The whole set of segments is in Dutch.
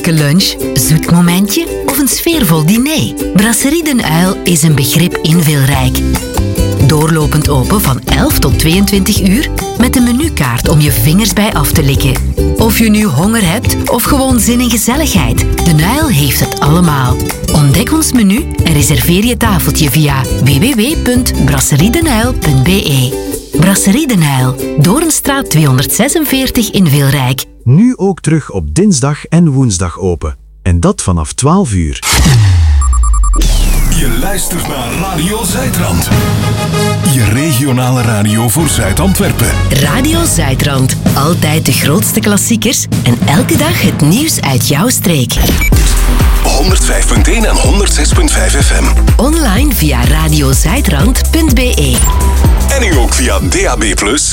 heerlijke lunch, zoet momentje of een sfeervol diner? Brasserie Den Uil is een begrip in Wilrijk. Doorlopend open van 11 tot 22 uur met een menukaart om je vingers bij af te likken. Of je nu honger hebt of gewoon zin in gezelligheid, Den Uil heeft het allemaal. Ontdek ons menu en reserveer je tafeltje via www.brasseriedenuil.be. Brasserie Den Uil, Doornstraat 246 in Wilrijk. Nu ook terug op dinsdag en woensdag open. En dat vanaf 12 uur. Je luistert naar Radio Zuidrand. Je regionale radio voor Zuid-Antwerpen. Radio Zuidrand. Altijd de grootste klassiekers en elke dag het nieuws uit jouw streek. 105.1 en 106.5 FM. Online via radiozuidrand.be. En nu ook via DAB+.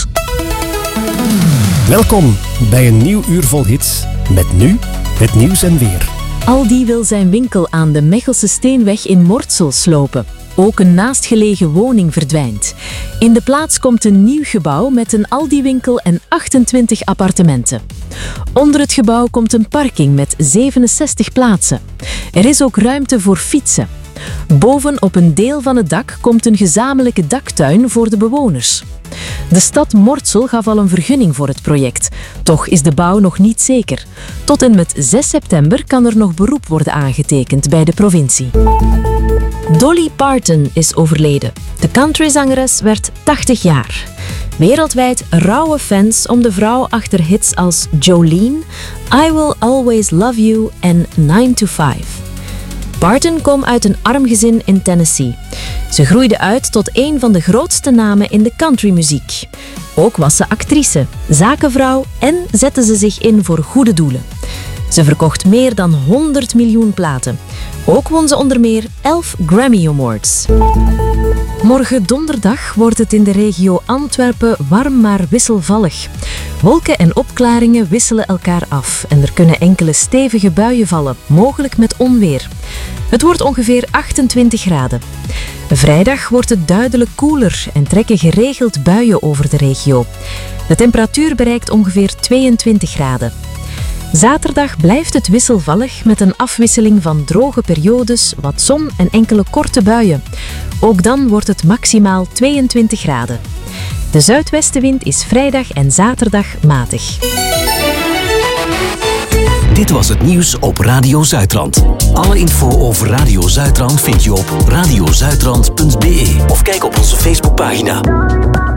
Welkom bij een nieuw uur vol hits. Met nu het nieuws en weer. Aldi wil zijn winkel aan de Mechelse Steenweg in Mortsel slopen. Ook een naastgelegen woning verdwijnt. In de plaats komt een nieuw gebouw met een Aldi-winkel en 28 appartementen. Onder het gebouw komt een parking met 67 plaatsen. Er is ook ruimte voor fietsen. Boven op een deel van het dak komt een gezamenlijke daktuin voor de bewoners. De stad Mortsel gaf al een vergunning voor het project. Toch is de bouw nog niet zeker. Tot en met 6 september kan er nog beroep worden aangetekend bij de provincie. Dolly Parton is overleden. De countryzangeres werd 80 jaar. Wereldwijd rauwe fans om de vrouw achter hits als Jolene, I Will Always Love You en 9 to 5. Parton kwam uit een arm gezin in Tennessee. Ze groeide uit tot een van de grootste namen in de countrymuziek. Ook was ze actrice, zakenvrouw en zette ze zich in voor goede doelen. Ze verkocht meer dan 100 miljoen platen. Ook won ze onder meer 11 Grammy Awards. Morgen donderdag wordt het in de regio Antwerpen warm maar wisselvallig. Wolken en opklaringen wisselen elkaar af en er kunnen enkele stevige buien vallen, mogelijk met onweer. Het wordt ongeveer 28 graden. Vrijdag wordt het duidelijk koeler en trekken geregeld buien over de regio. De temperatuur bereikt ongeveer 22 graden. Zaterdag blijft het wisselvallig met een afwisseling van droge periodes, wat zon en enkele korte buien. Ook dan wordt het maximaal 22 graden. De zuidwestenwind is vrijdag en zaterdag matig. Dit was het nieuws op Radio Zuidrand. Alle info over Radio Zuidrand vind je op radiozuidrand.be of kijk op onze Facebookpagina.